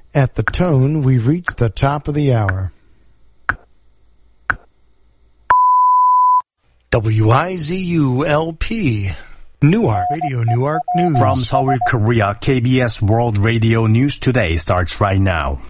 At the tone, we've reached the top of the hour. WIZU-LP Newark Radio Newark News. From Seoul, Korea, KBS World Radio News Today starts right now.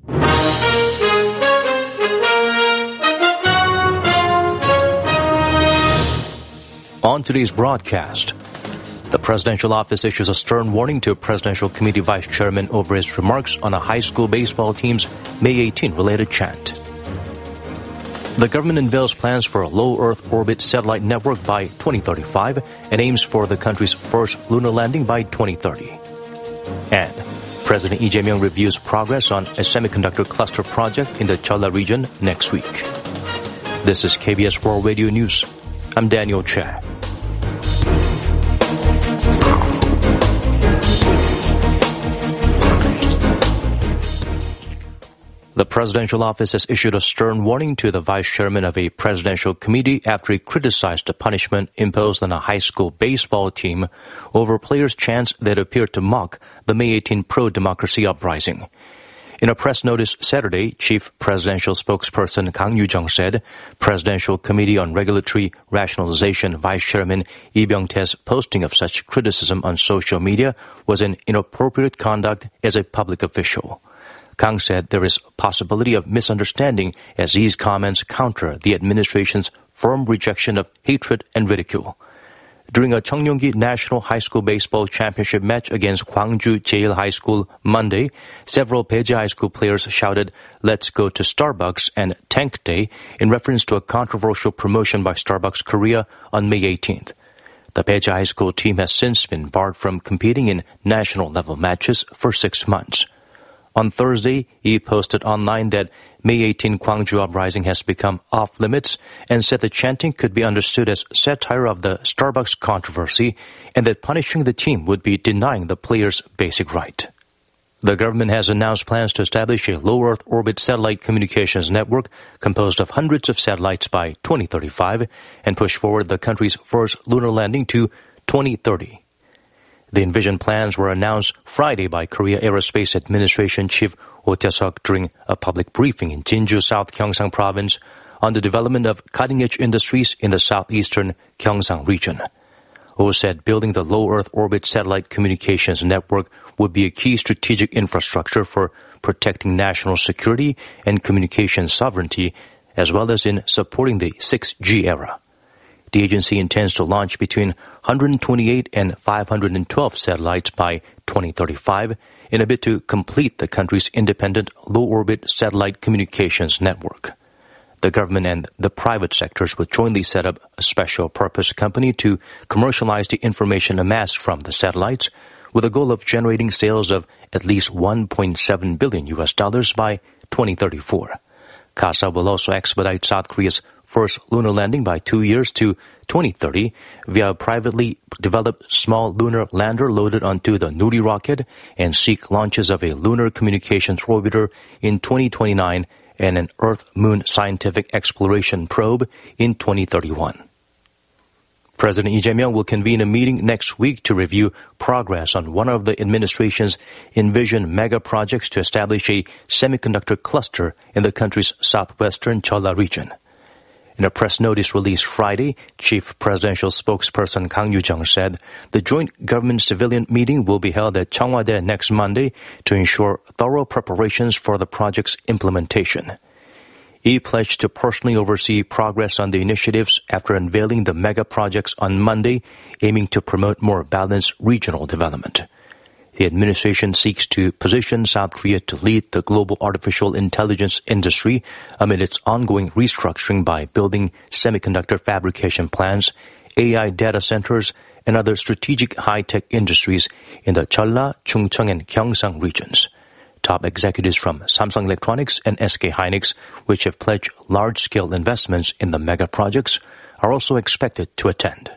On today's broadcast, the presidential office issues a stern warning to presidential committee vice chairman over his remarks on a high school baseball team's May 18 related chant. The government unveils plans for a low Earth orbit satellite network by 2035 and aims for the country's first lunar landing by 2030. And President Lee Jae-myung reviews progress on a semiconductor cluster project in the Jeolla region next week. This is KBS World Radio News. I'm Daniel Che. The presidential office has issued a stern warning to the vice chairman of a presidential committee after he criticized the punishment imposed on a high school baseball team over players' chants that appeared to mock the May 18 pro-democracy uprising. In a press notice Saturday, Chief Presidential Spokesperson Kang Yu-jung said Presidential Committee on Regulatory Rationalization Vice Chairman Lee Byung-tae's posting of such criticism on social media was an inappropriate conduct as a public official. Kang said there is a possibility of misunderstanding as these comments counter the administration's firm rejection of hatred and ridicule. During a Cheongryong-gi National High School Baseball Championship match against Gwangju Jail High School Monday, several Baeje High School players shouted, "Let's go to Starbucks" and "Tank Day" in reference to a controversial promotion by Starbucks Korea on May 18th. The Baeje High School team has since been barred from competing in national-level matches for 6 months. On Thursday, he posted online that May 18 Gwangju uprising has become off-limits and said the chanting could be understood as satire of the Starbucks controversy and that punishing the team would be denying the players' basic right. The government has announced plans to establish a low Earth orbit satellite communications network composed of hundreds of satellites by 2035 and push forward the country's first lunar landing to 2030. The envisioned plans were announced Friday by Korea Aerospace Administration Chief Oh Tae-seok during a public briefing in Jinju, South Gyeongsang Province on the development of cutting-edge industries in the southeastern Gyeongsang region. Oh said building the low Earth orbit satellite communications network would be a key strategic infrastructure for protecting national security and communication sovereignty, as well as in supporting the 6G era. The agency intends to launch between 128 and 512 satellites by 2035 in a bid to complete the country's independent low-orbit satellite communications network. The government and the private sectors will jointly set up a special-purpose company to commercialize the information amassed from the satellites with a goal of generating sales of at least $1.7 billion by 2034. KASA will also expedite South Korea's first lunar landing by 2 years to 2030 via a privately developed small lunar lander loaded onto the Nuri rocket and seek launches of a lunar communications orbiter in 2029 and an Earth-Moon scientific exploration probe in 2031. President Lee Jae-myung will convene a meeting next week to review progress on one of the administration's envisioned mega projects to establish a semiconductor cluster in the country's southwestern Jeolla region. In a press notice released Friday, Chief Presidential Spokesperson Kang Yu-jung said the joint government-civilian meeting will be held at Cheongwadae next Monday to ensure thorough preparations for the project's implementation. He pledged to personally oversee progress on the initiatives after unveiling the mega projects on Monday, aiming to promote more balanced regional development. The administration seeks to position South Korea to lead the global artificial intelligence industry amid its ongoing restructuring by building semiconductor fabrication plants, AI data centers, and other strategic high-tech industries in the Jeolla, Chungcheong, and Gyeongsang regions. Top executives from Samsung Electronics and SK Hynix, which have pledged large-scale investments in the mega projects, are also expected to attend.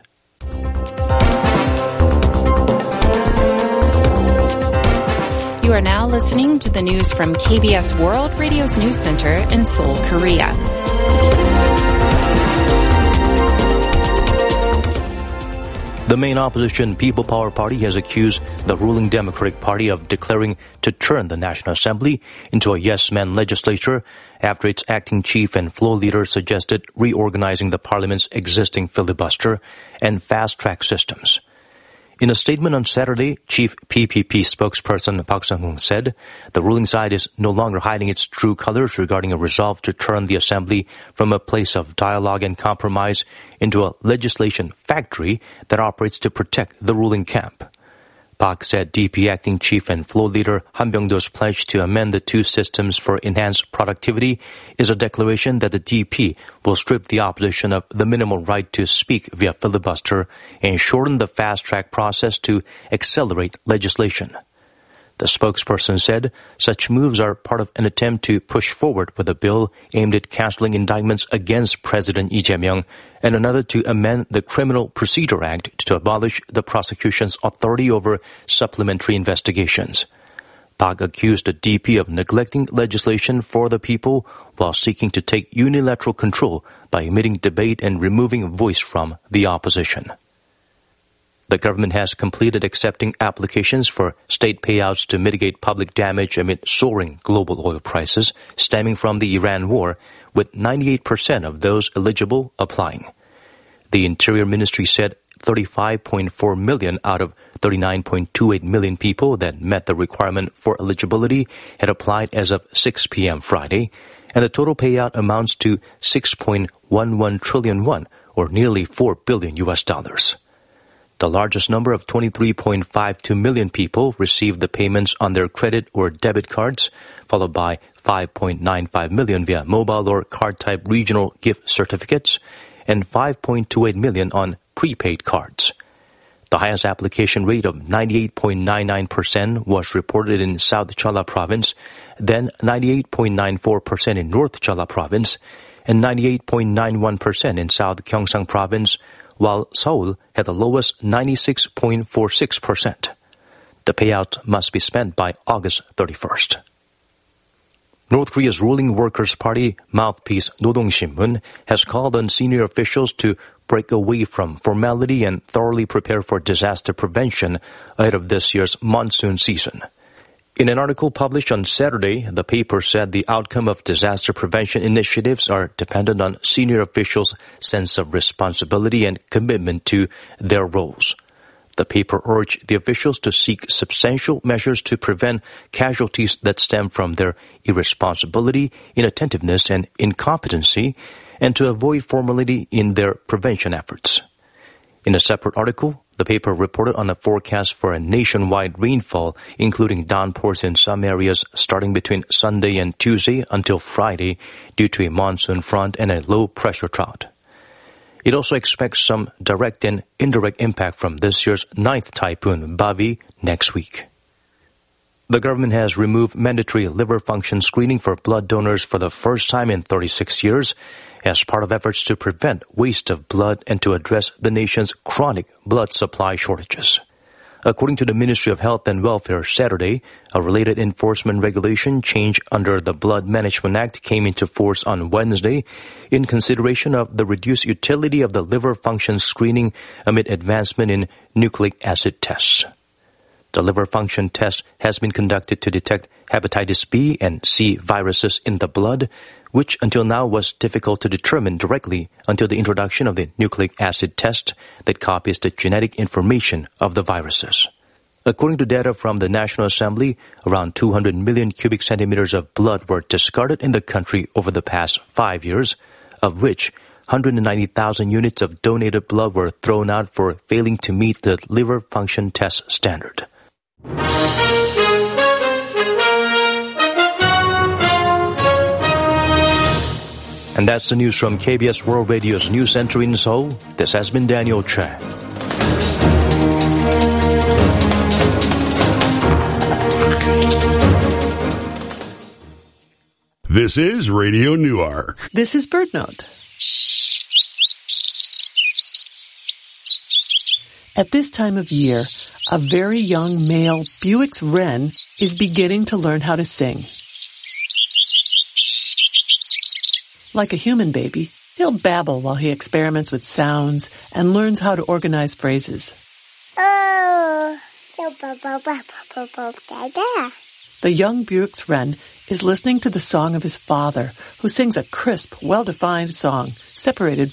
You are now listening to the news from KBS World Radio's News Center in Seoul, Korea. The The main opposition, People Power Party, has accused the ruling Democratic Party of declaring to turn the National Assembly into a yes-man legislature after its acting chief and floor leader suggested reorganizing the parliament's existing filibuster and fast-track systems. In a statement on Saturday, Chief PPP spokesperson Park Sang-hoon said the ruling side is no longer hiding its true colors regarding a resolve to turn the assembly from a place of dialogue and compromise into a legislation factory that operates to protect the ruling camp. Park said DP acting chief and floor leader Han Byung-do's pledge to amend the two systems for enhanced productivity is a declaration that the DP will strip the opposition of the minimal right to speak via filibuster and shorten the fast-track process to accelerate legislation. The spokesperson said such moves are part of an attempt to push forward with a bill aimed at canceling indictments against President Lee Jae-myung and another to amend the Criminal Procedure Act to abolish the prosecution's authority over supplementary investigations. Park accused the DP of neglecting legislation for the people while seeking to take unilateral control by omitting debate and removing voice from the opposition. The government has completed accepting applications for state payouts to mitigate public damage amid soaring global oil prices stemming from the Iran war, with 98% of those eligible applying. The Interior Ministry said 35.4 million out of 39.28 million people that met the requirement for eligibility had applied as of 6 p.m. Friday, and the total payout amounts to 6.11 trillion won, or nearly $4 billion. The largest number of 23.52 million people received the payments on their credit or debit cards, followed by 5.95 million via mobile or card-type regional gift certificates, and 5.28 million on prepaid cards. The highest application rate of 98.99% was reported in South Jeolla Province, then 98.94% in North Jeolla Province, and 98.91% in South Gyeongsang Province, while Seoul had the lowest 96.46%. The payout must be spent by August 31st. North Korea's ruling Workers' Party mouthpiece Nodongshinmun has called on senior officials to break away from formality and thoroughly prepare for disaster prevention ahead of this year's monsoon season. In an article published on Saturday, the paper said the outcome of disaster prevention initiatives are dependent on senior officials' sense of responsibility and commitment to their roles. The paper urged the officials to seek substantial measures to prevent casualties that stem from their irresponsibility, inattentiveness, and incompetency, and to avoid formality in their prevention efforts. In a separate article, the paper reported on a forecast for a nationwide rainfall, including downpours in some areas starting between Sunday and Tuesday until Friday due to a monsoon front and a low-pressure drought. It also expects some direct and indirect impact from this year's 9th typhoon, Bavi, next week. The government has removed mandatory liver function screening for blood donors for the first time in 36 years as part of efforts to prevent waste of blood and to address the nation's chronic blood supply shortages. According to the Ministry of Health and Welfare Saturday, a related enforcement regulation change under the Blood Management Act came into force on Wednesday in consideration of the reduced utility of the liver function screening amid advancement in nucleic acid tests. The liver function test has been conducted to detect hepatitis B and C viruses in the blood, which until now was difficult to determine directly until the introduction of the nucleic acid test that copies the genetic information of the viruses. According to data from the National Assembly, around 200 million cubic centimeters of blood were discarded in the country over the past 5 years, of which 190,000 units of donated blood were thrown out for failing to meet the liver function test standard. And that's the news from KBS World Radio's News Center in Seoul. This has been Daniel Che. This is Radio Newark. This is BirdNote. At this time of year, a very young male Bewick's wren is beginning to learn how to sing. Like a human baby, he'll babble while he experiments with sounds and learns how to organize phrases. The young Buick's wren is listening to the song of his father, who sings a crisp, well-defined song, separated